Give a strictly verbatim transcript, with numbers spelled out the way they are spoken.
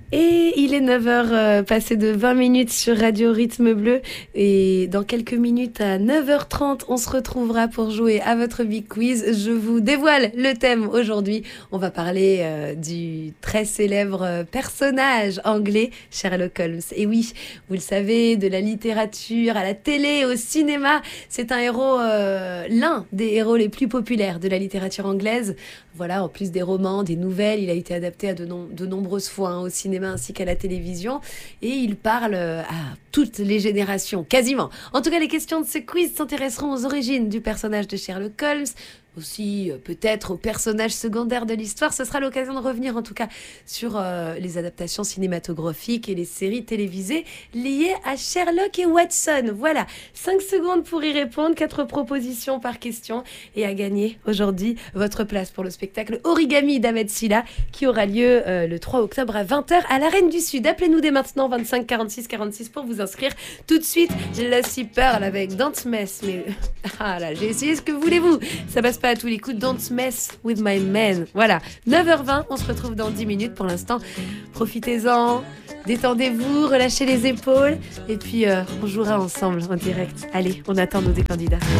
Et il est neuf heures euh, passé de vingt minutes sur Radio Rythme Bleu. Et dans quelques minutes, à neuf heures trente, on se retrouvera pour jouer à votre Big Quiz. Je vous dévoile le thème aujourd'hui. On va parler euh, du très célèbre euh, personnage anglais, Sherlock Holmes. Et oui, vous le savez, de la littérature à la télé, au cinéma, c'est un héros, euh, l'un des héros les plus populaires de la littérature anglaise. Voilà, en plus des romans, des nouvelles, il a été adapté à de, no- de nombreuses fois hein, au cinéma ainsi qu'à la télévision. Et il parle euh, à toutes les générations, quasiment. En tout cas, les questions de ce quiz s'intéresseront aux origines du personnage de Sherlock Holmes, aussi euh, peut-être aux personnages secondaires de l'histoire. Ce sera l'occasion de revenir en tout cas sur euh, les adaptations cinématographiques et les séries télévisées liées à Sherlock et Watson. Voilà, cinq secondes pour y répondre, quatre propositions par question et à gagner aujourd'hui votre place pour le spectacle Origami d'Ahmed Silla qui aura lieu euh, le trois octobre à vingt heures à l'Arène du Sud. Appelez-nous dès maintenant vingt-cinq quarante-six quarante-six pour vous inscrire. Tout de suite, Lucy Pearl avec Don't Mess. Mais ah là, j'ai essayé ce que voulez-vous. Ça passe pas à tous les coups. Don't mess with my man. Voilà, neuf heures vingt, on se retrouve dans dix minutes. Pour l'instant, profitez-en, détendez-vous, relâchez les épaules et puis euh, on jouera ensemble en direct. Allez, on attend nos deux candidats.